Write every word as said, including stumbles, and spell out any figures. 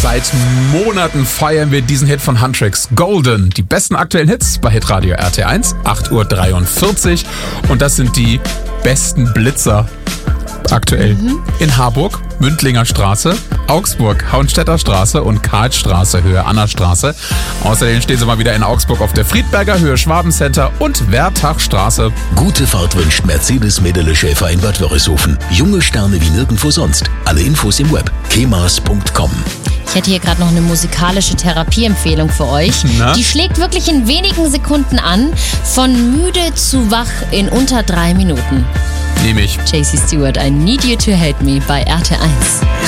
Seit Monaten feiern wir diesen Hit von Huntrix, Golden. Die besten aktuellen Hits bei Hitradio R T eins, acht Uhr dreiundvierzig. Und das sind die besten Blitzer aktuell mhm. in Harburg, Mündlinger Straße, Augsburg, Hauenstädter Straße und Karlsstraße, Höhe Annastraße. Außerdem stehen sie mal wieder in Augsburg auf der Friedberger Höhe Schwabencenter und Wertachstraße. Gute Fahrt wünscht Mercedes Mädele Schäfer in Bad Wörishofen. Junge Sterne wie nirgendwo sonst. Alle Infos im Web kemas punkt com. Ich hätte hier gerade noch eine musikalische Therapieempfehlung für euch. Na? Die schlägt wirklich in wenigen Sekunden an. Von müde zu wach in unter drei Minuten. Nehme ich. J C Stewart, I Need You to Hate Me bei R T eins.